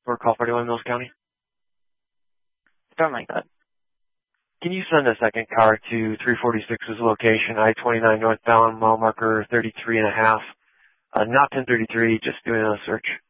for call 41 Mills County? Something like that. Can you send a second car to 346's location, I-29 northbound, mile marker 33.5? Not 1033, just doing a search.